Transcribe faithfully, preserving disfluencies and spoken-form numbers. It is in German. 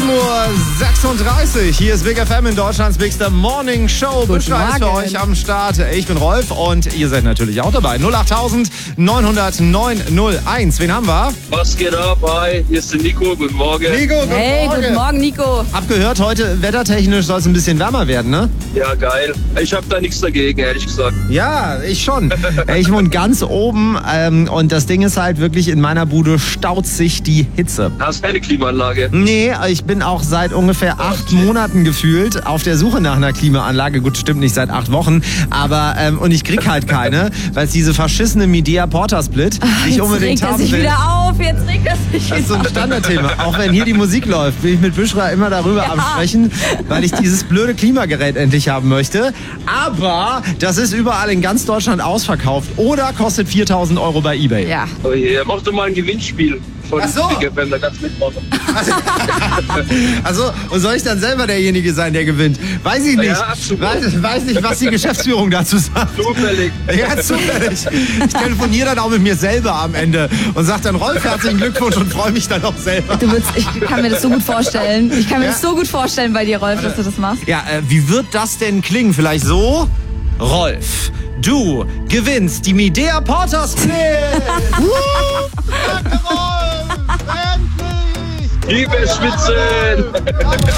Uhr sechsunddreißig. Hier ist Big F M in Deutschlands Bigster Morning Show. Buschra ist für euch am Start. Ich bin Rolf und ihr seid natürlich auch dabei. null acht neun null null neun null eins. Wen haben wir? Was geht ab? Hi, hier ist der Nico. Guten Morgen. Nico, guten Hey, Morgen. guten Morgen, Nico. Hab gehört, heute wettertechnisch soll es ein bisschen wärmer werden, ne? Ja, geil. Ich habe da nichts dagegen, ehrlich gesagt. Ja, ich schon. Ich wohne ganz oben ähm, und das Ding ist halt wirklich, in meiner Bude staut sich die Hitze. Hast keine Klimaanlage? Nee, ich bin auch seit ungefähr acht Monaten gefühlt auf der Suche nach einer Klimaanlage. Gut, stimmt nicht seit acht Wochen, aber ähm, und ich krieg halt keine, weil es diese verschissene Midea Porter Split nicht Jetzt unbedingt regt er haben sich will. wieder auf, jetzt regt er sich Das ist so wieder ein auf. Standardthema. Auch wenn hier die Musik läuft, bin ich mit Buschra immer darüber Ja. am Sprechen, weil ich dieses blöde Klimagerät endlich haben möchte. Aber das ist überall in ganz Deutschland ausverkauft oder kostet viertausend Euro bei eBay. Ja. Oh je, mach doch mal ein Gewinnspiel von Ach so. Big F M, da kannst du mitmachen. Also, und soll ich dann selber derjenige sein, der gewinnt? Weiß ich nicht. Ja, absolut. weiß, weiß nicht, was die Geschäftsführung dazu sagt. Zufällig. Ja, zufällig. Ich telefoniere dann auch mit mir selber am Ende und sage dann, Rolf, herzlichen Glückwunsch und freue mich dann auch selber. Du würdest, ich kann mir das so gut vorstellen. Ich kann mir Ja. das so gut vorstellen bei dir, Rolf, dass du das machst. Ja, äh, wie wird das denn klingen? Vielleicht so? Rolf, du gewinnst die Midea Porter Split! Woo! Danke, Rolf! Endlich! Liebe Schwitzen!